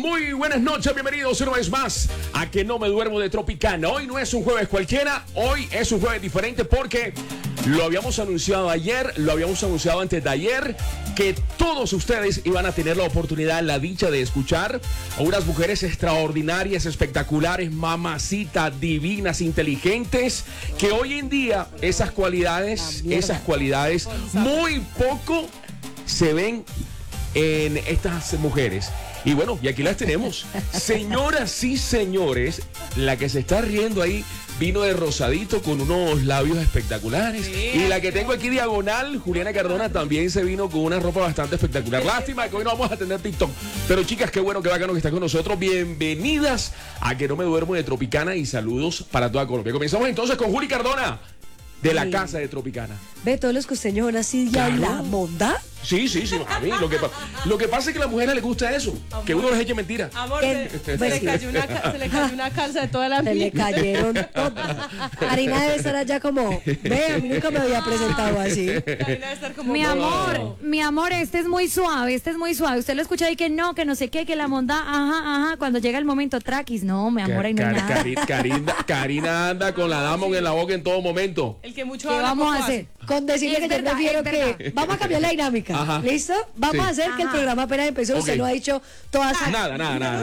Muy buenas noches, bienvenidos una vez más a Que No Me Duermo de Tropicana. Hoy no es un jueves cualquiera, hoy es un jueves diferente porque lo habíamos anunciado ayer, lo habíamos anunciado antes de ayer, que todos ustedes iban a tener la oportunidad, la dicha de escuchar a unas mujeres extraordinarias, espectaculares, mamacitas, divinas, inteligentes, que hoy en día esas cualidades muy poco se ven en estas mujeres. Y bueno, y aquí las tenemos. Señoras y señores, la que se está riendo ahí vino de rosadito con unos labios espectaculares. Sí, y la que tengo aquí diagonal, Juliana Cardona, también se vino con una ropa bastante espectacular. Lástima que hoy no vamos a tener TikTok. Pero chicas, qué bueno, qué bacano que están con nosotros. Bienvenidas a Que No Me Duermo de Tropicana y saludos para toda Colombia. Comenzamos entonces con Juli Cardona, de la casa de Tropicana. Ve, todos los costeños son así, ya la monda. Sí, a mí lo que pasa es que a las mujeres les gusta eso, amor, que uno les eche mentira. Amor, se le cayó una calza de toda la vida. Se le cayeron todas. Karina debe estar allá como, ve, a mí nunca me había presentado así. Karina debe estar como, mi amor, este es muy suave. Usted lo escucha y que no sé qué, que la monda, ajá, cuando llega el momento, traquis, no, mi amor, ahí no hay nada. Karina anda con la Damon en la boca en todo momento. El que mucho ¿Qué habla, vamos a hacer? Con decirle que yo prefiero que vamos a cambiar la dinámica. Ajá. ¿Listo? Vamos a hacer que el programa apenas empezó, usted no ha dicho todas nada.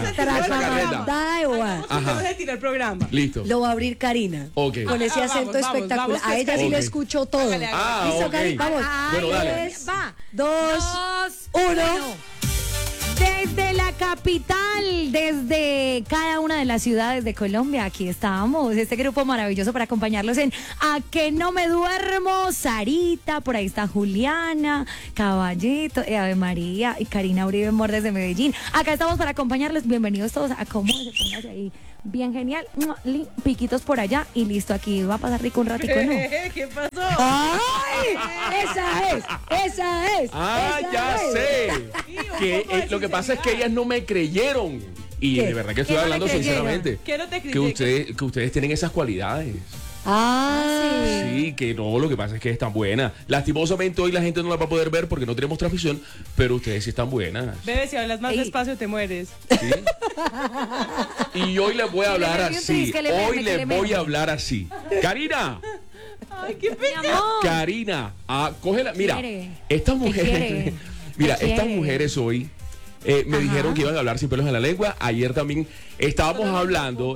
Vamos a tirar el programa. Listo. Lo va a abrir Karina. Okay. Con ese acento espectacular. Vamos, a ella sí le escucho todo. ¿Listo, okay. Karina? Vamos. Bueno, dale. 2, 1. Desde la capital, desde cada una de las ciudades de Colombia, aquí estamos, este grupo maravilloso para acompañarlos en A Que No Me Duermo. Sarita, por ahí está Juliana, Caballito, Ave María y Karina Uribe Mor desde Medellín. Acá estamos para acompañarles, bienvenidos todos, acomódense, pónganse ahí. Bien genial, piquitos por allá y listo, aquí va a pasar rico un ratico, ¿no? ¿Qué pasó? ¡Ay! Esa es. Sé. Que lo que pasa es que ellas no me creyeron. Y ¿qué? De verdad que estoy hablando sinceramente. ¿Qué no te que ustedes tienen esas cualidades. Sí, que no, lo que pasa es que están buenas. Lastimosamente hoy la gente no las va a poder ver porque no tenemos transmisión, pero ustedes sí están buenas. Bebé, si hablas más despacio te mueres. ¿Sí? Y hoy les voy a hablar así. Voy a hablar así. Karina. Ay, qué pena. Karina, cógela. Mira, estas mujeres, hoy me dijeron que iban a hablar sin pelos en la lengua. Ayer también estábamos hablando.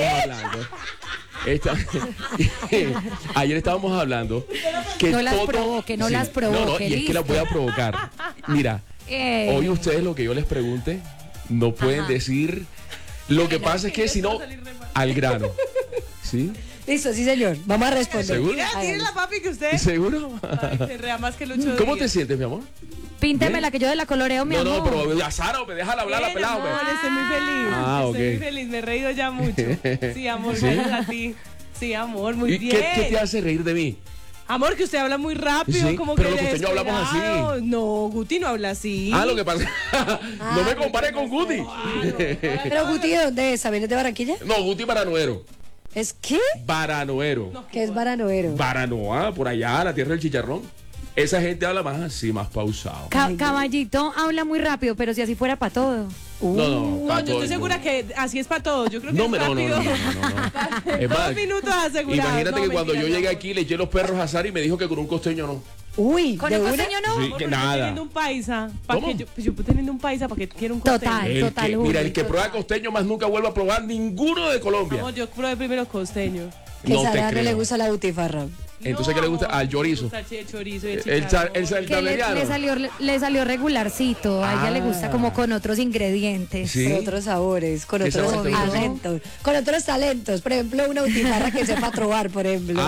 Ayer estábamos hablando que no las provoque. No, y es que las voy a provocar. Mira, hoy ustedes lo que yo les pregunte no pueden decir. Lo que pasa es que si no, al grano. ¿Sí? Listo, sí, señor. Vamos a responder. ¿Seguro? Tire la papi que usted. ¿Seguro? Ay, se rea más que Lucho. ¿Cómo te sientes, mi amor? Píntemela que yo de la coloreo, mi amor. No, pero ya Sara, me déjala hablar la pelada. Amor, estoy muy feliz. Estoy muy feliz, me he reído ya mucho. Sí, amor, gracias a ti. Sí, amor, muy bien. ¿Qué te hace reír de mí? Amor, que usted habla muy rápido, como pero que los costeños hablamos así. No, Guti no habla así. Lo que pasa. No me compare con Guti. Pero Guti, ¿de dónde es? ¿Vienes de Barranquilla? No, Guti Baranoero. ¿Es qué? Baranoero. ¿Qué es Baranoero? Baranoa, por allá, la tierra del chicharrón. Esa gente habla más así, más pausado. Caballito habla muy rápido, pero si así fuera para todo. No, yo estoy segura que así es para todos. Yo creo que es rápido. No. Es más, 2 minutos asegurados. Imagínate que cuando yo llegué aquí le eché los perros a Sara y me dijo que con un costeño no. Uy, ¿con el costeño no? Sí, que nada. Teniendo un paisa. ¿Cómo? Yo teniendo un paisa, ¿para qué quiero un costeño? Total. Mira, el que prueba costeño más nunca vuelve a probar ninguno de Colombia. No, yo probé primero costeño. Que a Sara no le gusta la butifarra. Entonces, ¿qué le gusta? Al chorizo. El chorizo y el chicharrón. Le salió regularcito. A ella le gusta como con otros ingredientes. ¿Sí? Con otros sabores, con otros talentos. Con otros talentos. Por ejemplo, una butifarra que sepa trobar, por ejemplo.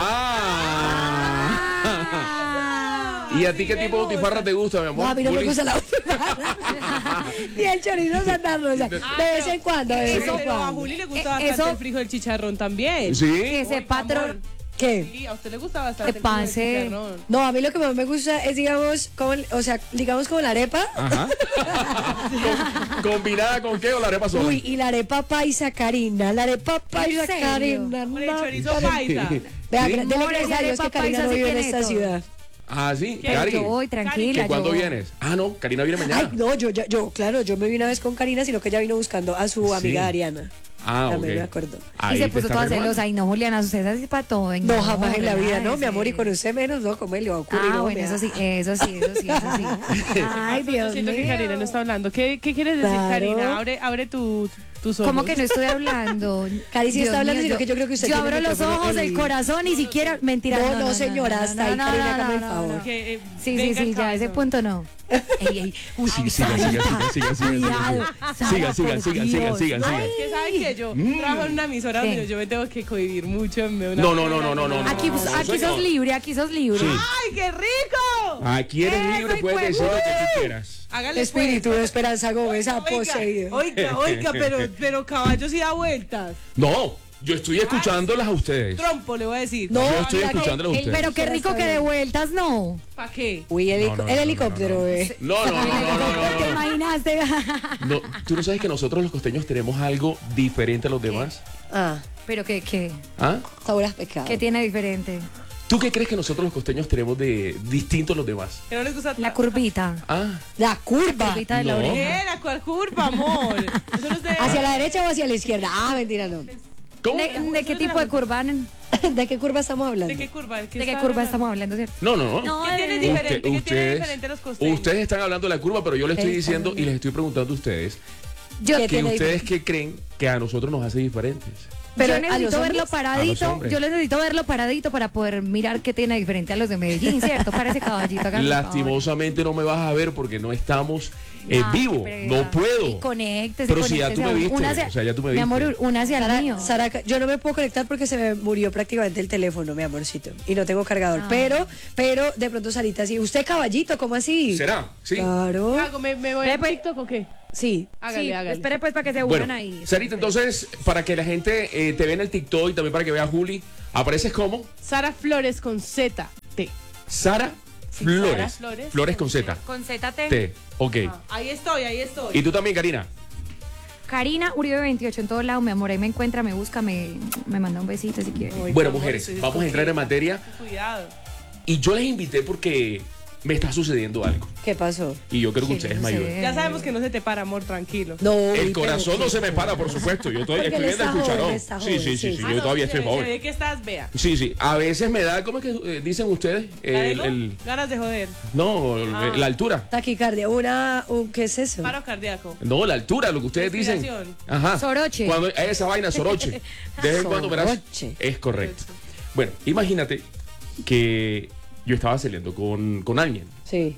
¿Y a ti qué tipo de butifarra te gusta, mi amor? No, a mí no me gusta la butifarra. Ni el chorizo Santa Rosa. De vez en cuando, a Juli le gusta bastante el frijol del chicharrón también. Sí. Ese patrón. ¿Qué? Sí, a usted le gusta bastante ¿Qué pase? el chicharrón. No, a mí lo que más me gusta es, digamos, como la arepa. Ajá. ¿Combinada con qué o la arepa sola? Uy, y la arepa paisa, Karina. La arepa paisa, Karina. Con el chorizo paisa. Vea, ¿Sí? dele gracias a Dios que Karina no vive en esta ciudad. Ah, sí, Pero Cari. yo voy tranquila. ¿Cuándo vienes? Ah, no, Karina viene mañana. Ay, no, claro, yo me vi una vez con Karina, sino que ella vino buscando a su amiga Ariana. Ah, También ok. me acuerdo. Y se puso toda celosa. Ay, no, Juliana, usted es así para todo. No, jamás en la vida, no, mi amor, y con usted menos, no, ¿cómo le va a ocurrir? Ah, bueno, eso sí. Ay, Dios Siento mío. que Karina no está hablando. ¿Qué quieres decir, Claro. Karina? Abre tus ojos. ¿Cómo que no estoy hablando? Cari sí Dios está hablando, mío, sino que yo creo que usted Yo tiene abro el los micrófono ojos, el en- corazón, ni siquiera. Mentira. No, señora, hasta ahí, Karina, hágame el favor. Porque, Sí, venga el ya, a ese cabezón. punto no. Ey, uy, Sí, siga. cuidado. Siga. Es que sabe que yo trabajo en una emisora donde yo me tengo que cohibir mucho. No. Aquí señor. sos libre, aquí sos libre. Sí. ¡Ay, qué rico! Aquí eres libre, Eso, puedes hijo de decir lo que tú quieras. Hágale Espíritu de Esperanza Gómez ha poseído. Oiga, pero caballo sí da vueltas. No, yo estoy escuchándolas a ustedes. Trompo, le voy a decir. No, Yo estoy mira que escuchándolas a ustedes. Pero qué rico que de vueltas no. ¿Para qué? Uy, el helicóptero, bebé. No. ¿Te imaginaste? No, tú no sabes que nosotros los costeños tenemos algo diferente a los demás. Ah, Pero qué ¿Ah? sabor a pescado. ¿Qué tiene diferente? ¿Tú qué crees que nosotros los costeños tenemos de distinto a los demás? Que no les gusta La curvita. Ah, La curva. Curvita de la No. oreja. ¿Qué? ¿La cual curva, amor? Eso no es de- ¿Hacia la derecha o hacia la izquierda? Ah, mentira, no. ¿cómo? ¿De qué tipo de curva? ¿De qué curva estamos hablando? ¿De qué curva? ¿De qué curva estamos hablando, cierto? No. ¿Qué tiene diferente? ¿Qué tiene diferente los costeños? Ustedes están hablando de la curva, pero yo les estoy Ustedes diciendo y les estoy preguntando a ustedes Yo, ¿Qué que tiene ustedes qué creen que a nosotros nos hace diferentes. Pero yo a los necesito verlo hombres, a los paradito. hombres. Yo necesito verlo paradito para poder mirar qué tiene diferente a los de Medellín, ¿cierto? Parece caballito. hágame el favor. Lastimosamente no me vas a ver porque no estamos en Ah, vivo. qué No pena. puedo. Y conéctese, Pero si ya tú me conéctese. viste, Una hacia- o sea, ya tú me Mi amor, viste. una hacia el mío. Sara, yo no me puedo conectar porque se me murió prácticamente el teléfono, mi amorcito. Y no tengo cargador. Pero de pronto, Sarita, sí. ¿Usted caballito? ¿Cómo así? ¿Será? Sí. Claro. ¿Qué hago? ¿Me voy a TikTok o qué? Sí. Hágale, Sí, hágale. espere pues para que se Bueno, unan ahí. Sarita, entonces, para que la gente te vea en el TikTok y también para que vea a Juli, ¿apareces como? Sara Flores con Z. T. Sara Flores. Sara Flores. Flores con Z. Con ZT. T. Ok. Ahí estoy. ¿Y tú también, Karina? Karina Uribe 28 en todo lado, mi amor, ahí me encuentra, me busca, me manda un besito si quiere. Ay, Bueno, amor, mujeres, estoy vamos a entrar en materia. Cuidado. Y yo les invité porque me está sucediendo algo. ¿Qué pasó? Y yo creo que ¿Qué ustedes no me sé? ayuden. Ya sabemos que no se te para, amor, tranquilo. No. El corazón no se me para, por supuesto. Yo Porque estoy él viendo el está joven, cucharón. está Sí, joven, sí. yo todavía estoy Se ve joven. que estás, vea. Sí. A veces me da, ¿cómo es que dicen ustedes? Ganas de joder. No, la altura. Taquicardia. ¿Qué es eso? Paro cardíaco. No, la altura, lo que ustedes dicen. Respiración. Ajá. Soroche. Cuando esa vaina, soroche. De vez en cuando verás. Soroche. Es correcto. Bueno, imagínate que yo estaba saliendo con alguien. Sí.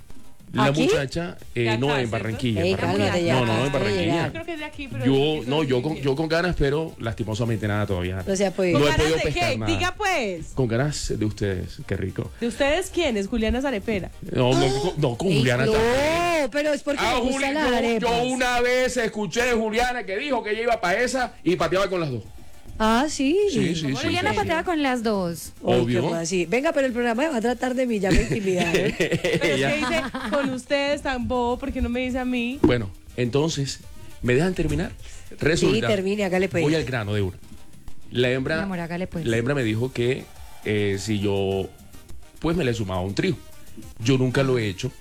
La ¿Aquí? muchacha, De acá, no, en ¿cierto? Barranquilla. Ey, en Barranquilla. cálmate ya, No, en acabas de Barranquilla. llegar. Yo creo que es de aquí, pero. Yo con ganas, pero lastimosamente nada todavía. No se ha podido. No ¿Con he podido ganas de pescar qué? nada. Diga pues. Con ganas de ustedes, qué rico. ¿De ustedes quiénes? Juliana Zarepera. No, con Juliana No, también. pero es porque Ah, me gustan las arepas. yo una vez escuché de Juliana que dijo que ella iba para esa y pateaba con las dos. Ah, sí. Sí. Juliana patea con las dos. Uy, Obvio. ¿cómo así? Venga, pero el programa va a tratar de mí, ya me intimidaron. Pero es que Ella- dice con ustedes tan bobo, porque no me dice a mí. Bueno, entonces, ¿me dejan terminar? Resulta, Sí, termine, hágale pues. voy al grano de una. La Mi hembra, amor, hágale pues. la hembra me dijo que si yo, pues me le sumaba un trío. Yo nunca lo he hecho.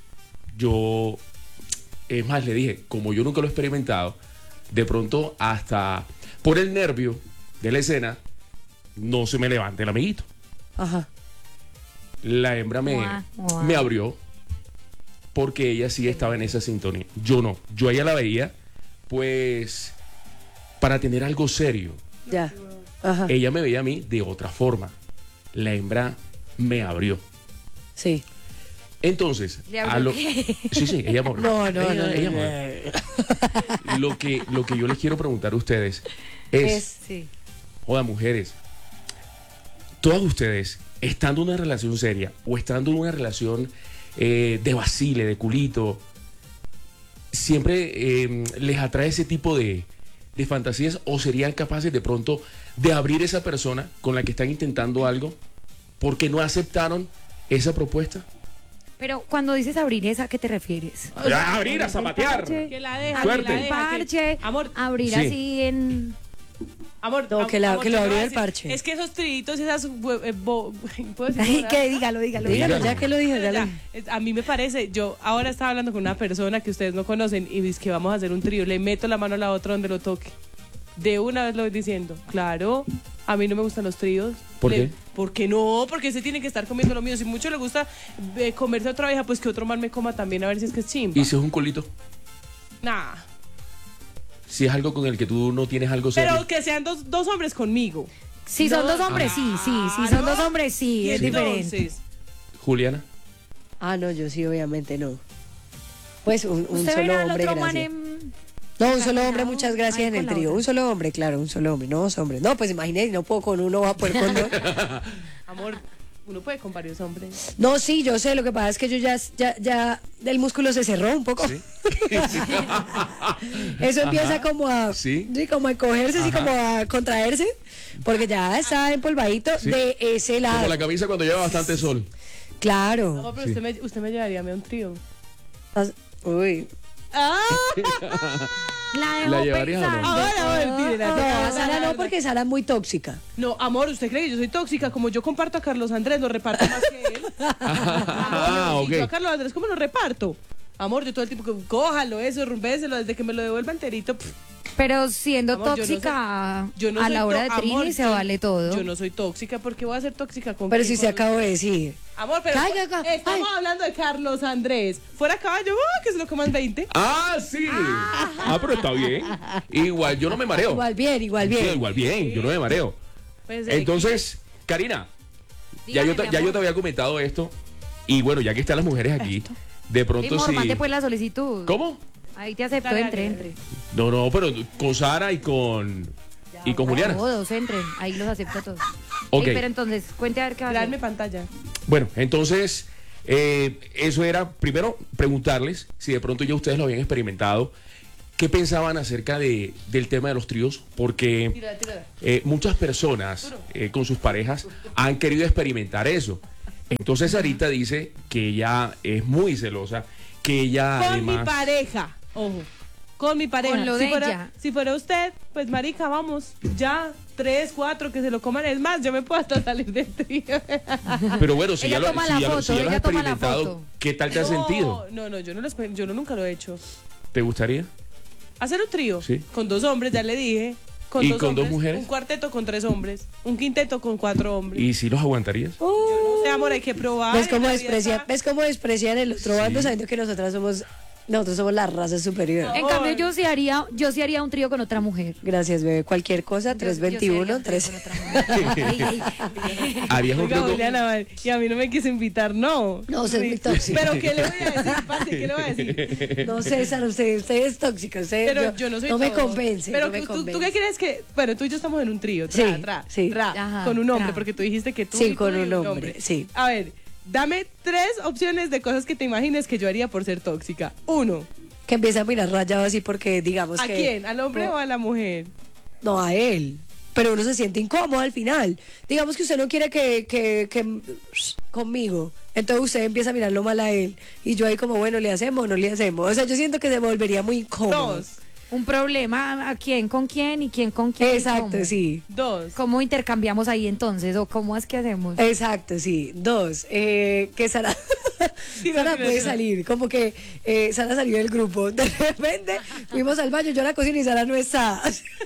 Es más, le dije, como yo nunca lo he experimentado, de pronto hasta por el nervio de la escena, no se me levante el amiguito. Ajá. La hembra Guau, guau. me abrió porque ella sí estaba en esa sintonía. Yo no. Yo a ella la veía, pues, para tener algo serio. Ya. Ajá. Ella me veía a mí de otra forma. La hembra me abrió. Sí. Entonces, ¿Le abrió qué? sí, ella me abrió. No. Ella me abrió. Lo que yo les quiero preguntar a ustedes es, Sí. joda, mujeres, todas ustedes, estando en una relación seria o estando en una relación de vacile, de culito, siempre les atrae ese tipo de fantasías o serían capaces de pronto de abrir esa persona con la que están intentando algo porque no aceptaron esa propuesta. Pero cuando dices abrir esa, ¿a qué te refieres? Ya, abrir, a zapatear. Que la deja, Suerte. que la deja. Suerte. que- Parche, Amor, abrir Sí. así en... Amor, no, que lo abrió el parche. Es que esos trillitos y esas... que dígalo, ya que lo dijo, ya. A mí me parece, yo ahora estaba hablando con una persona que ustedes no conocen y dice que vamos a hacer un trío, le meto la mano a la otra donde lo toque. De una vez lo voy diciendo, claro, a mí no me gustan los tríos. ¿Por qué? ¿Por qué no? Porque se tiene que estar comiendo lo mío. Si mucho le gusta comerse a otra vieja, pues que otro man me coma también, a ver si es que es chimba. ¿Y si es un culito? Nah. Si es algo con el que tú no tienes algo serio. Pero que sean dos hombres conmigo. Si son dos hombres, sí, son dos hombres, sí, es diferente. Juliana. No, yo sí, obviamente no. Pues un solo hombre, gracias. No, un solo hombre, muchas gracias en el trío. Un solo hombre, claro, un solo hombre, no dos hombres. No, pues imagínate, no puedo con uno, va a poder con dos. Amor, uno puede con varios hombres. No, sí, yo sé, lo que pasa es que yo ya el músculo se cerró un poco. ¿Sí? Eso empieza como a como a encogerse, así como a contraerse, porque ya está empolvadito de ese lado. Como la camisa cuando lleva bastante sol. Claro. No, pero usted me llevaría a mí a un trío. Uy. ¿La llevarías o no? No, Sara no, porque Sara es muy tóxica. No, amor, ¿usted cree que yo soy tóxica? Como yo comparto a Carlos Andrés, lo reparto más que él. Amor, yo a Carlos Andrés, ¿cómo lo reparto? Amor, yo todo el tiempo, cójalo, eso, rumbéselo, desde que me lo devuelva enterito. Pero siendo tóxica a la hora de Trini se vale todo. Yo no soy tóxica, ¿porque voy a ser tóxica con Pero si se acabó de decir. Amor, pero estamos hablando de Carlos Andrés. Fuera caballo, que se lo coman 20. Sí. Pero está bien. Igual, yo no me mareo. Igual bien. Sí, igual bien, yo no me mareo. Pues, entonces, Karina, ya yo te había comentado esto. Y bueno, ya que están las mujeres aquí, de pronto sí. Mande pues la solicitud. ¿Cómo? Ahí te acepto, entre. No, pero con Sara y con Juliana. Todos entren, ahí los acepto todos. Okay. Pero entonces, cuente a ver qué va a hacer. Dame pantalla. Bueno, entonces, eso era, primero, preguntarles si de pronto ya ustedes lo habían experimentado, qué pensaban acerca del tema de los tríos, porque muchas personas con sus parejas han querido experimentar eso. Entonces, Sarita dice que ella es muy celosa, que ella además... mi pareja. Ojo, con mi pareja. Con lo de ella. Si fuera usted, pues marica, vamos, ya, 3, 4, que se lo coman. Es más, yo me puedo hasta salir del trío. Pero bueno, si ella ya toma lo la has experimentado, ¿qué tal te has sentido? No, yo nunca lo he hecho. ¿Te gustaría? ¿Hacer un trío? Sí. Con 2 hombres, ya le dije. ¿Y con 2 mujeres? Un cuarteto con 3 hombres. Un quinteto con 4 hombres. ¿Y si los aguantarías? Yo no sé, amor, hay que probar. ¿Ves cómo desprecian el otro bando sabiendo que nosotros somos la raza superior? En cambio, yo sí haría un trío con otra mujer. Gracias, bebé. Cualquier cosa, 321, 3. ¿Harías un trío? Y a mí no me quiso invitar, no. No, usted es muy tóxica. ¿Pero qué le voy a decir, parce? ¿Qué le voy a decir? No, César, usted es tóxica. Pero yo no soy no me convence. Pero ¿tú qué crees que...? Bueno, tú y yo estamos en un trío, con un hombre, porque tú dijiste que tú... Sí, con un hombre, sí. A ver, dame 3 opciones de cosas que te imagines que yo haría por ser tóxica. 1. Que empieza a mirar rayado así porque digamos ¿A quién? ¿Al hombre o a la mujer? No, a él. Pero uno se siente incómodo al final. Digamos que usted no quiere que conmigo. Entonces usted empieza a mirarlo mal a él. Y yo ahí como, bueno, ¿le hacemos o no le hacemos? O sea, yo siento que se volvería muy incómodo. 2. Un problema, ¿a quién con quién y quién con quién? Exacto, sí. 2. ¿Cómo intercambiamos ahí entonces? ¿O cómo es que hacemos? Exacto, sí. 2. Que Sara... Sara puede salir, como que Sara salió del grupo. De repente fuimos al baño, yo a la cocina y Sara no está.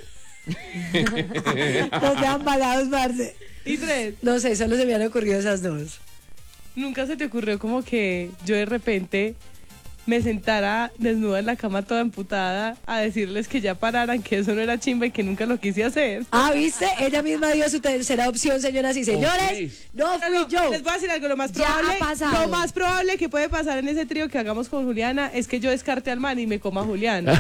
Nos quedan pagados, Marce. ¿Y 3? No sé, solo se me han ocurrido esas 2. ¿Nunca se te ocurrió como que yo de repente me sentara desnuda en la cama toda emputada a decirles que ya pararan, que eso no era chimba y que nunca lo quise hacer? ¿Viste? Ella misma dio su tercera opción, señoras y señores. No fui yo. Les voy a decir algo, lo más probable que puede pasar en ese trío que hagamos con Juliana es que yo descarte al man y me coma a Juliana.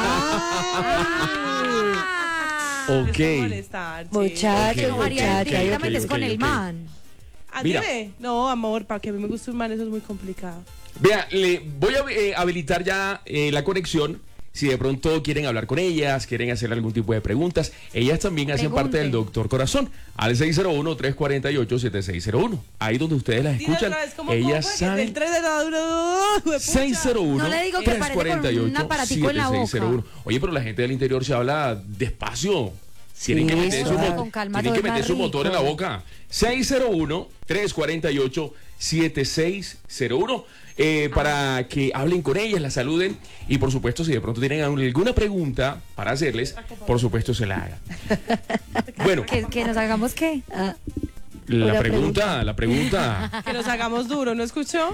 Ok. Muchacha, directamente es con el man. Dime. No, amor, para que a mí me guste un man eso es muy complicado. Vea, le voy a habilitar ya la conexión. Si de pronto quieren hablar con ellas, quieren hacer algún tipo de preguntas, ellas también hacen parte del Doctor Corazón. Al 601-348-7601. Ahí donde ustedes las escuchan. Ellas saben. 601 no le digo que 348 un aparatico en la boca. Oye, pero la gente del interior se habla despacio. Tienen que meter su, con calma, tienen que todo es meter más su motor en la rico. boca. 601-348-7601. Para que hablen con ellas, las saluden y por supuesto si de pronto tienen alguna pregunta para hacerles, por supuesto se la hagan. Bueno, ¿Que nos hagamos qué? Ah, la una pregunta. Que nos hagamos duro, ¿no escuchó?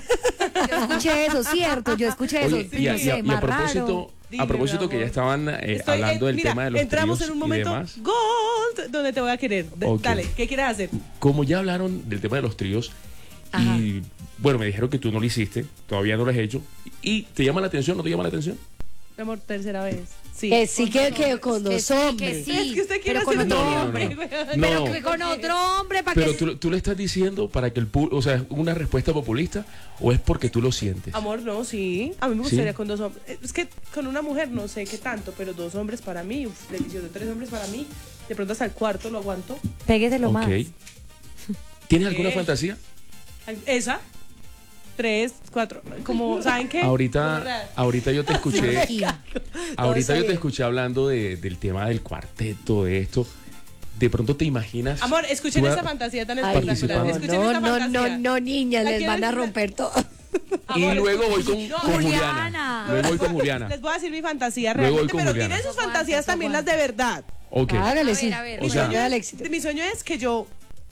Yo escuché eso, cierto, yo escuché eso. Oye, Sí, no sé, más raro. a propósito que ya estaban hablando del mira, tema de los entramos tríos en un y momento demás. gold donde te voy a querer. Ok. Dale, ¿qué quieres hacer? Como ya hablaron del tema de los tríos Ajá. y bueno, me dijeron que tú no lo hiciste, todavía no lo has hecho. ¿Y te llama la atención? ¿No te llama la atención? Mi amor, tercera vez. Sí. que sí, que con Que dos sí, hombres. que sí. Es que usted quiere pero con hacer otro No, no, no, hombre. no. Pero No. que con otro hombre para Pero que... tú le estás diciendo para que o sea, ¿es una respuesta populista o es porque tú lo sientes? Amor, no, sí. A mí me ¿Sí? gustaría con dos hombres. Es que con una mujer no sé qué tanto, pero dos hombres para mí, uf, delicioso. Tres hombres para mí. De pronto hasta el cuarto lo aguanto. Pégueselo más. Ok. ¿Tienes alguna ¿Qué? fantasía? Esa. 3, 4. Como, ¿saben qué? Ahorita yo te escuché, Cirugía. ahorita Todo yo te bien. escuché hablando del tema del cuarteto, de esto. De pronto te imaginas. Amor, escuchen tú esa fantasía tan Ay, espectacular. participando. Escuchen no, esa no, fantasía. no, no, niñas, ¿La les quieren van a escuchar? romper todo. Y Amor, luego voy escuchen. con Juliana. Juliana. Luego voy con Juliana. Les voy a decir mi fantasía Luego voy realmente, con pero Juliana. tienen sus Aguanta, fantasías también las aguanta. de verdad. Ok. Hágale, ver, sí. a ver. O sea- Llega al éxito. Mi sueño es que yo,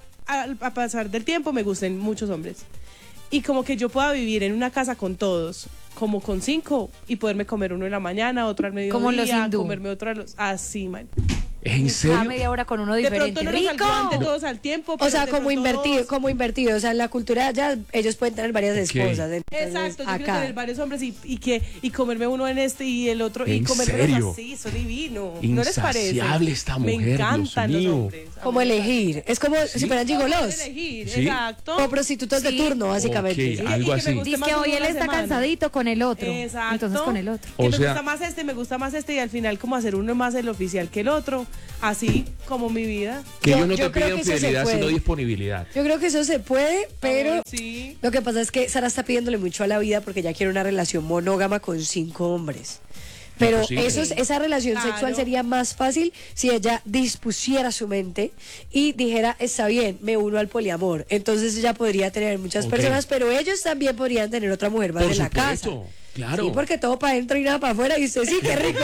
a pasar del tiempo, me gusten muchos hombres. Y como que yo pueda vivir en una casa con todos, como con 5, y poderme comer uno en la mañana, otro al mediodía, Como los hindú. comerme otro a los... Así, man. ¿En Cada serio? media hora con uno De diferente. pronto no nos ¡Rico! alcance todos al tiempo. O pero sea, de como pronto invertido, dos. como invertido. O sea, en la cultura ya ellos pueden tener varias Ok. esposas. Entonces, Exacto, yo quiero acá. tener varios hombres y comerme uno en este y el otro y ¿En comerme serio? así, soy divino. ¿No les parece? Insaciable esta Me mujer, encantan Dios los mío. hombres. Como elegir. Es como si fueran gigolos. Elegir, Sí. exacto. O prostitutas de Sí. turno, básicamente. Ok, ¿sí? algo Y que me así. guste Dice más que uno hoy a él la está semana. cansadito con el otro. Exacto. Entonces con el otro. Que O me sea- gusta más este y al final como hacer uno más el oficial que el otro. Así como mi vida. Que Yo- ellos no yo te creo piden que eso se fidelidad, puede. sino disponibilidad. Yo creo que eso se puede, pero Sí. lo que pasa es que Sara está pidiéndole mucho a la vida porque ya quiere una relación monógama con 5 hombres. Pero pues sí. esa relación Claro. sexual sería más fácil si ella dispusiera su mente y dijera, está bien, me uno al poliamor. Entonces ella podría tener muchas Ok. personas, pero ellos también podrían tener otra mujer más Por en la casa. supuesto, claro. Sí, porque todo para adentro y nada para afuera. Y usted sí, qué rico.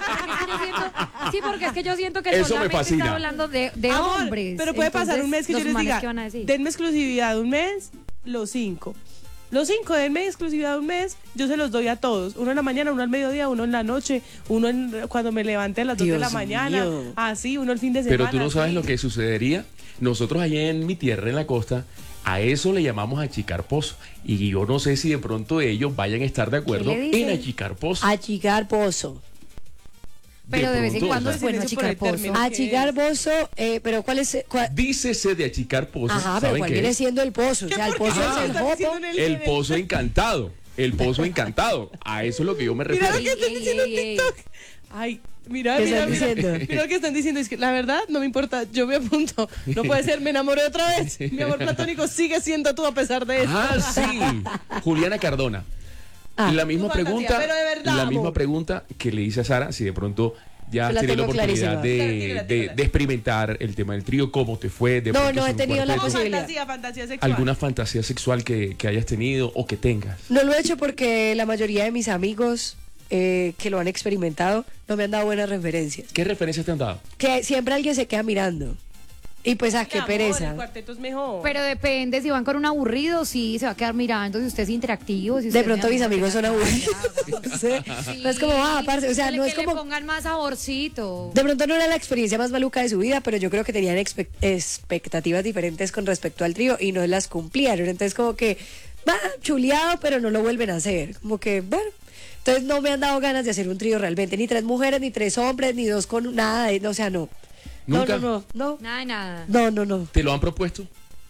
Sí, porque es que yo siento que Eso me solamente fascina. está hablando de Amor, hombres. pero puede pasar Entonces, un mes que yo los les manes, diga, ¿qué van a decir? denme exclusividad un mes, los 5. Los 5, denme exclusividad un mes, yo se los doy a todos. Uno en la mañana, uno al mediodía, uno en la noche, uno cuando me levante a las 2 de la Dios mañana. mío. Así, uno el fin de semana. Pero tú no sabes así. lo que sucedería. Nosotros allá en mi tierra, en la costa, a eso le llamamos achicar pozo. Y yo no sé si de pronto ellos vayan a estar de acuerdo le dicen? en achicar pozo. Achigar pozo. Pero de vez en pronto, cuando o es sea, bueno Silencio por achicar el pozo. término. Achigar pozo, pero ¿cuál es? Dícese de achicar pozo. Ajá, pero ¿saben ¿cuál qué viene es? siendo el pozo? O sea, el pozo Ah, es el Están diciendo jopo. en El pozo encantado. El pozo encantado. A eso es lo que yo me Mira refiero. lo que están Ey, diciendo en ey, ey. TikTok. Ay, mira, ¿Qué mira, están mira. diciendo? Mira lo que están diciendo. Es que la verdad no me importa. Yo me apunto. No puede ser, me enamoré otra vez. Mi amor platónico sigue siendo tú a pesar de eso. Ah, sí. Juliana Cardona. Ah. La misma Tu fantasía, pregunta. pero de verdad, la amor. misma pregunta que le hice a Sara, si de pronto ya Yo la tiene la tengo oportunidad clarísima. Tírala. de experimentar el tema del trío, cómo te fue, de No, pronto no he sin un tenido la cuarteto. posibilidad. Fantasía sexual. ¿Alguna fantasía sexual que hayas tenido o que tengas? No lo he hecho porque la mayoría de mis amigos que lo han experimentado no me han dado buenas referencias. ¿Qué referencias te han dado? Que siempre alguien se queda mirando. Y pues, qué Mi amor, pereza. El cuarteto es mejor. Pero depende, si van con un aburrido, sí, se va a quedar mirando, si usted es interactivo. Si usted De pronto es mis amigos son aburridos. No sé. No es como, parce, o sea, no es que le como... pongan más saborcito. De pronto no era la experiencia más maluca de su vida, pero yo creo que tenían expectativas diferentes con respecto al trío y no las cumplieron. Entonces como que, va, chuleado, pero no lo vuelven a hacer. Como que, bueno. Entonces no me han dado ganas de hacer un trío realmente. Ni 3 mujeres, ni 3 hombres, ni 2 con nada. O sea, no. ¿Nunca? No. Nada de nada. No. ¿Te lo han propuesto?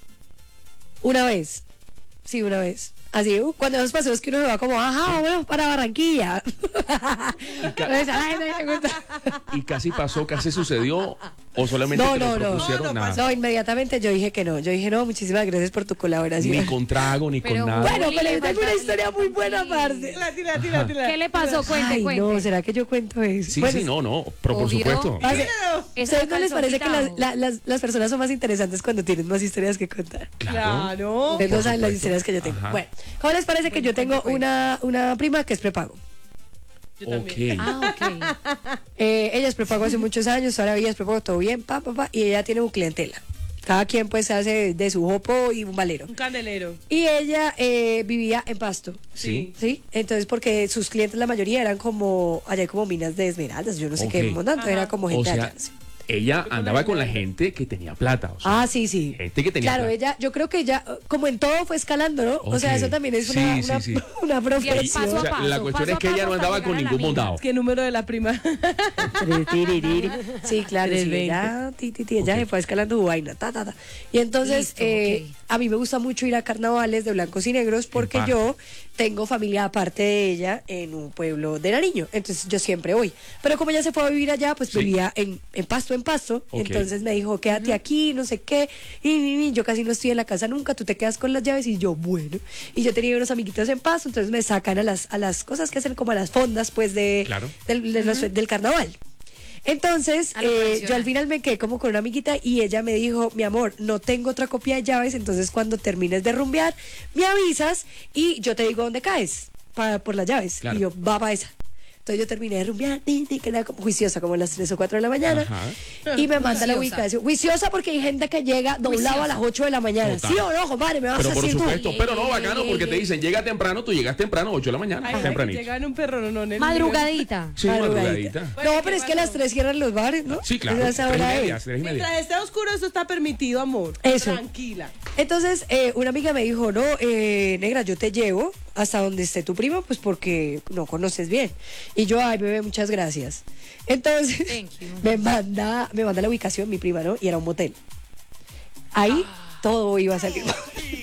Una vez. Sí, una vez. Así, cuando esos paseos que uno se va como, ajá, vámonos para Barranquilla. Entonces, a la gente le gusta. Y casi pasó, casi sucedió. ¿O solamente No, te lo no, no. propusieron? No, no Nada. No, inmediatamente yo dije que no. Yo dije, no, muchísimas gracias por tu colaboración. Ni con trago, ni Pero con nada. Bueno, Uy, pero le yo tengo una falta- historia muy buena, Sí. parce. Tira. ¿Qué le pasó? Cuente, Ay, cuente. no, ¿será que yo cuento eso? Sí, Bueno, sí, no, pero por Obvio. supuesto. parce, Eso ¿ustedes no les parece que calzón las personas son más interesantes cuando tienen más historias que contar? Claro. Ustedes no saben las supuesto. historias que yo tengo. Ajá. Bueno, ¿cómo les parece que yo tengo una prima que es prepago? Yo también. Ok. Ah, ok. Ella es prepago hace muchos años, ahora ella es prepago, todo bien, y ella tiene un clientela. Cada quien pues hace de su jopo y un valero. Un candelero. Y ella vivía en Pasto. Sí. ¿Sí? Entonces, porque sus clientes, la mayoría eran como, allá hay como minas de esmeraldas, yo no sé Ok. qué montando, era como O gente sea, allá. Sí. ella andaba con la gente que tenía plata. O sea, Ah, sí, sí. gente que tenía Claro, plata. ella, yo creo que ella, como en todo, fue escalando, ¿no? O sea, Ok. eso también es Sí, una sí. una profesión. Bien, paso a O sea, paso, la cuestión paso es que a ella paso no hasta andaba llegar con a la ningún mina. mondado. ¿Qué número de la prima? Sí, claro, sí, 320. ella se fue escalando su vaina, ta. Y entonces, Listo, ok. a mí me gusta mucho ir a carnavales de blancos y negros porque paz. yo tengo familia aparte de ella en un pueblo de Nariño, entonces yo siempre voy. Pero como ella se fue a vivir allá, pues Sí. vivía en Pasto, Ok. entonces me dijo, quédate aquí, no sé qué, y yo casi no estoy en la casa nunca, tú te quedas con las llaves, y yo, bueno. Y yo tenía unos amiguitos en Pasto, entonces me sacan a las cosas que hacen como a las fondas, pues, Claro. del carnaval. Entonces, A lo tradicional. yo al final me quedé como con una amiguita y ella me dijo, mi amor, no tengo otra copia de llaves, entonces cuando termines de rumbear, me avisas y yo te digo dónde caes por las llaves. Claro. Y yo, va para esa. Entonces yo terminé de rumbear, que era como juiciosa, como a las 3 o 4 de la mañana. Ajá. Y me manda la Juiciosa. ubicación. Juiciosa porque hay gente que llega doblado a las 8 de la mañana. Total. ¿Sí o no, compadre? Me vas Pero a por decir tú. supuesto, pero no, bacano, porque te dicen, llega temprano, tú llegas temprano, 8 de la mañana, Ay, tempranito. llega en un perro, no. Madrugadita. Sí, madrugadita. No, pero es que a las 3 cierran los bares, ¿no? Sí, claro. Esa es la 3 y hora de media, ir. 3 y media. Mientras esté oscuro, eso está permitido, amor. Eso. Tranquila. Entonces, una amiga me dijo, no, negra, yo te llevo hasta donde esté tu primo, pues porque no conoces bien. Y yo, ay, bebé, muchas gracias. Entonces, Thank you. me manda la ubicación, mi prima, ¿no? Y era un motel. Ahí todo iba a salir mal.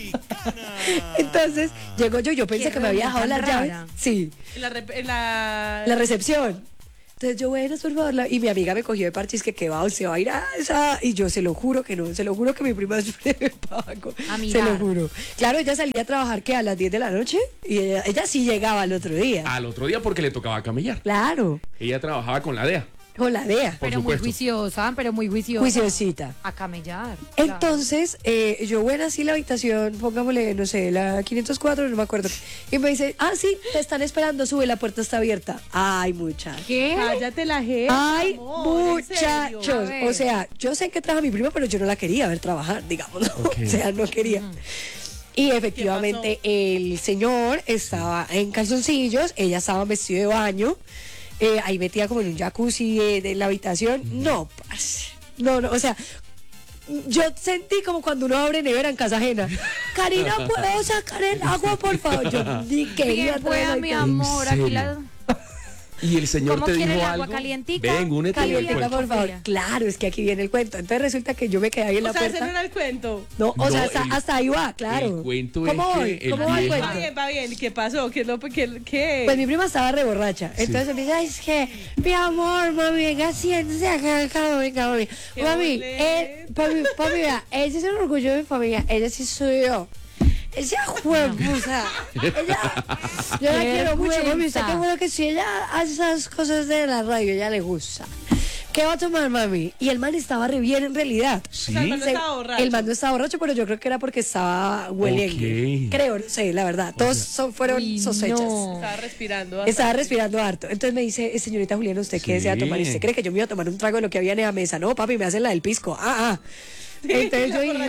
Entonces, llego yo pensé Qué que me había dejado reunión las tan llaves. rara. Sí, En la recepción. Entonces yo, bueno, por favor, y mi amiga me cogió de parchis que va, se va a ir a esa, y yo se lo juro que no, se lo juro que mi prima es prepago, A se mirar. lo juro. Claro, ella salía a trabajar que a las 10 de la noche, y ella sí llegaba al otro día. Al otro día porque le tocaba camellar. Claro, Ella trabajaba con la DEA. con la DEA, Pero muy supuesto. juiciosa, pero muy juiciosa. juiciosita. A camellar. Entonces, yo voy así la habitación, pongámosle, no sé, la 504, no me acuerdo. Y me dice, ah, sí, te están esperando, sube, la puerta está abierta. Ay, muchachos. ¿Qué? Cállate la gente. Ay, amor, ¿en serio? muchachos. A ver. O sea, yo sé que trabaja mi prima, pero yo no la quería ver trabajar, digamos. ¿no? Ok. O sea, no quería. Y efectivamente, el señor estaba en calzoncillos, ella estaba vestida de baño, ahí metida como en un jacuzzi de la habitación. No, parce. No, o sea, yo sentí como cuando uno abre nevera en casa ajena. Karina, ¿puedo sacar el agua, por favor? Yo ni quería Bien pueda, traer mi la- amor. serio? Aquí la... Y el señor ¿Cómo te quiere dijo el agua? algo. ¿Calientica? Ven, únete al Calientita, cuento. por favor. Fría. Claro, es que aquí viene el cuento. Entonces resulta que yo me quedé ahí en O la sea, ese puerta. no era el cuento. No, o sea, No, hasta ahí va, claro. el cuento ¿Cómo es voy? que el ¿Cómo va el viejo- cuento? Va bien. ¿Qué pasó? ¿Qué? Pues mi prima estaba re borracha. Entonces me dice, ay, es que, mi amor, mami, venga, siéntese acá, venga, mami. Qué Mami, boleta. papi, vea, ese es el orgullo de mi familia, ella sí soy yo. Ella juepusa. Yo la Qué quiero mucho, mami. Usted vergüenza. qué bueno que si ella hace esas cosas de la radio, ella le gusta. ¿Qué va a tomar, mami? Y el man estaba re bien en realidad. Sí. O sea, el man no Se- estaba borracho. El man no estaba borracho, pero yo creo que era porque estaba hueliendo. Ok. Creo, no sé, la verdad. Todos fueron Uy, sospechas. no. Estaba respirando. Estaba respirando harto. Entonces me dice, señorita Juliana, ¿usted qué Sí. desea tomar? ¿Y usted cree que yo me iba a tomar un trago de lo que había en la mesa? No, papi, me hacen la del pisco. Entonces yo dije,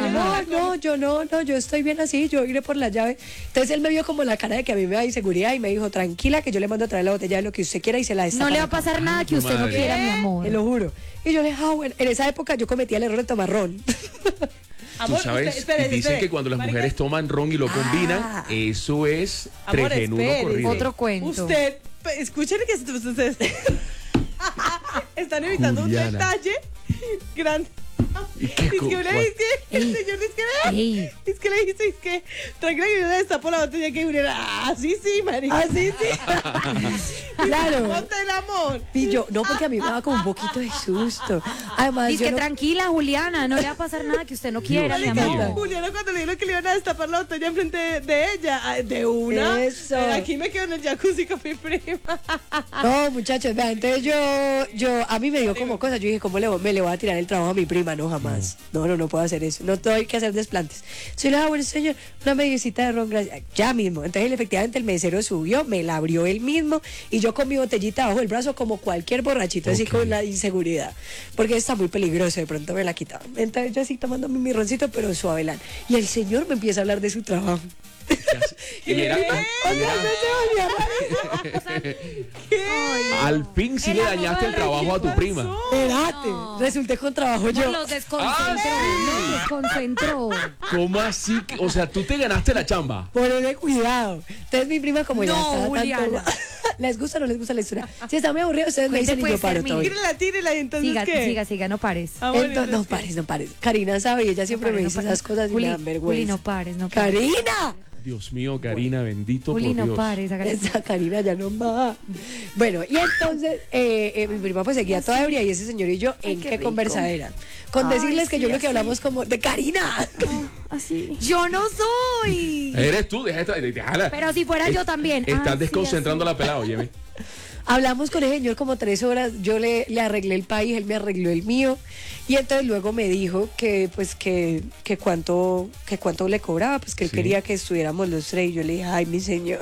yo estoy bien así, yo iré por la llave. Entonces él me vio como la cara de que a mí me da inseguridad y me dijo, tranquila, que yo le mando a traer la botella de lo que usted quiera y se la destapa. No le va a pasar nada que tu usted no madre. quiera, mi amor. Te lo juro. Y yo le dije, bueno, en esa época yo cometía el error de tomar ron. Tú sabes, dicen que cuando las mujeres toman ron y lo combinan, eso es Amor, 3 en 1 espere. corrido. Otro cuento. Usted, escuchen que ustedes están evitando Juliana. un detalle grande. ¿Y qué Es que una vez que el señor es que le dice, es que tranquila que yo le destapo la botella que Juliana. Así sí, marica. Así sí. Claro. Ponte el amor. Y yo, no, porque a mí me daba como un poquito de susto. Además, Dice yo que no- tranquila, Juliana, no le va a pasar nada que usted no quiera, mi Dios mío. amor. Juliana cuando le dijeron que le iban a destapar la botella enfrente de ella, de una. Eso. Pero aquí me quedo en el jacuzzi con mi prima. No, muchachos, vean, entonces a mí me dio como cosa, yo dije, ¿cómo me le voy a tirar el trabajo a mi prima? No, jamás. No puedo hacer eso. No tengo que hacer desplantes. Si le bueno, señor, una medicita de ron, gracias. Ya mismo. Entonces, efectivamente, el mesero subió, me la abrió él mismo y yo con mi botellita bajo el brazo como cualquier borrachito, así con la inseguridad. Porque está muy peligroso, de pronto me la quitaba. Entonces, yo así tomándome mi roncito, pero suavelán. Y el señor me empieza a hablar de su trabajo. Y era- al fin sí El le amor dañaste el de trabajo a tu prima. Espérate, resulté con trabajo yo. Los desconcentró, Ah, los desconcentró. ¿Cómo así? O sea, tú te ganaste la chamba. Ponle cuidado. Entonces mi prima como ya No, estaba Juliana. tanto... ¿Les gusta o no les gusta la historia? Si está muy aburrido, ustedes me Cuente, dicen y puede yo paro ser todo. mi- Tírela, y entonces ¿qué? Siga, no pares. Ah, bueno, Entonces, no entonces, ¿qué? pares. Karina sabe y ella siempre me dice esas cosas y me dan Juli, vergüenza. no pares, no pares. ¡Karina! Dios mío, Karina, bendito Juli, por no Dios. pares. hágale. Esa Karina ya no va. Bueno, y entonces mi prima pues seguía toda ebria y ese señor y yo, ¿en qué qué rico. conversadera? Con Ay, decirles que sí, yo creo que así. hablamos como de Karina. Así. Yo no soy. Eres tú, déjala. Pero si fuera yo también. Estás Así, desconcentrando así. la pelada, óyeme. Hablamos con el señor como 3 horas, yo le arreglé el país, él me arregló el mío y entonces luego me dijo que pues que cuánto le cobraba, pues que él Sí. quería que estuviéramos los tres y yo le dije, ay mi señor.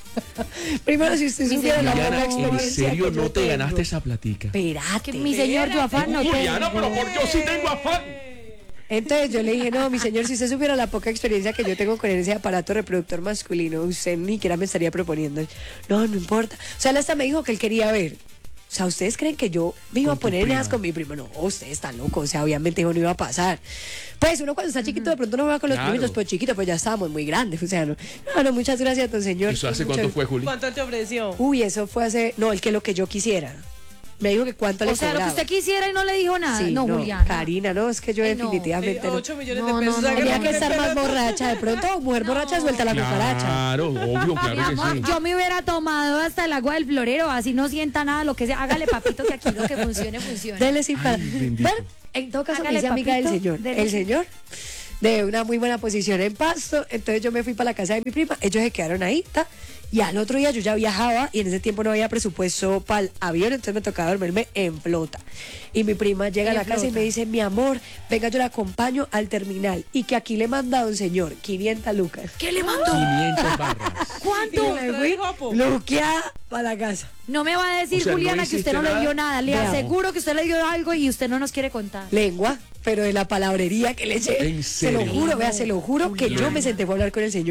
Primero si usted supiera la Juliana, buena ¿en experiencia serio que yo no te tengo. ganaste esa platica? Espérate. Que mi señor, yo afán no Juliana, tengo. pero yo sí tengo afán. Entonces yo le dije, no, mi señor, si usted supiera la poca experiencia que yo tengo con ese aparato reproductor masculino, usted ni siquiera me estaría proponiendo. No importa. O sea, él hasta me dijo que él quería ver. O sea, ¿ustedes creen que yo me iba a Con tu poner en esas prima. con mi primo? No, usted está loco. O sea, obviamente eso no iba a pasar. Pues uno cuando está chiquito de pronto no va con los Claro. primitos, pues chiquito, pues ya estábamos muy grandes. O sea, no, muchas gracias, don señor. ¿Eso hace Muchas- cuánto fue, Juli? ¿Cuánto te ofreció? Uy, eso fue hace... No, el que lo que yo quisiera. Me dijo que cuánto le O sea, lo que cobraba. usted quisiera y no le dijo nada. Sí, no, Juliana. Karina, no, es que yo Ay, no. definitivamente no. 8 millones No, de pesos. no, no, Tenía no, que estar más borracha. De pronto, mujer borracha suelta la cucaracha. Claro, obvio, Mi claro que amor, sí. yo me hubiera tomado hasta el agua del florero, así no sienta nada, lo que sea. Hágale, papito, que aquí lo que funcione, funcione. Dele sin parar. bendito. Bueno, en todo caso, me Hágale, hice amiga del papito, señor. dele El sin- señor, de una muy buena posición en Pasto. Entonces yo me fui para la casa de mi prima. Ellos se quedaron ahí. Y al otro día yo ya viajaba y en ese tiempo no había presupuesto para el avión, entonces me tocaba dormirme en flota. Y mi prima llega a la En casa y flota. me dice, mi amor, venga, yo la acompaño al terminal. Y que aquí le manda a un señor 500 lucas. ¿Qué le mandó? 500 barras. ¿Cuánto? Y me fui, Jopo. Luqueada para la casa. No me va a decir, O sea, no Juliana, que usted hiciste no le nada. dio nada. Le Veamos. aseguro que usted le dio algo y usted no nos quiere contar. Lengua, pero de la palabrería que le eché. ¿En Se lo serio? juro, vea, se lo juro que yo me senté a hablar con el señor.